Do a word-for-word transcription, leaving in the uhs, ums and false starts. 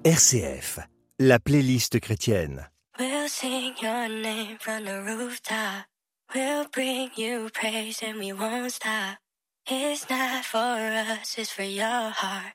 R C F, la playlist chrétienne. We'll sing your name from the rooftop. We'll bring you praise and we won't stop. It's not for us, it's for your heart.